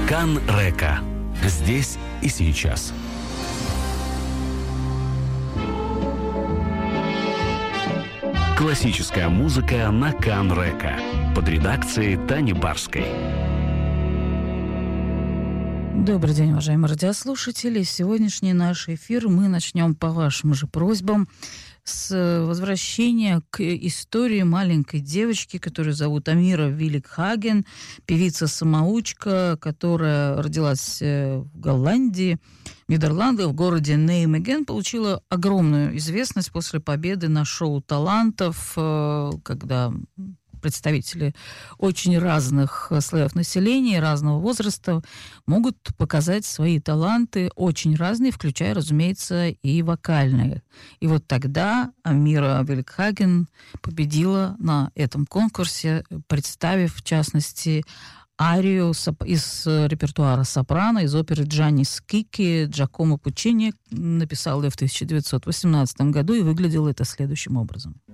Канн-Река. Здесь и сейчас. Классическая музыка на Канн-Река под редакцией Тани Барской. Добрый день, уважаемые радиослушатели. Сегодняшний наш эфир мы начнем по вашим же просьбам с возвращения к истории маленькой девочки, которую зовут Амира Виликхаген, певица-самоучка, которая родилась в Голландии, в Нидерландах, в городе Неймеген, получила огромную известность после победы на шоу талантов, когда представители очень разных слоев населения, разного возраста могут показать свои таланты, очень разные, включая, разумеется, и вокальные. И вот тогда Амира Виликхаген победила на этом конкурсе, представив, в частности, арию из репертуара сопрано, из оперы Джанни Скикки. Джакомо Пуччини написал ее в 1918 году, и выглядело это следующим образом.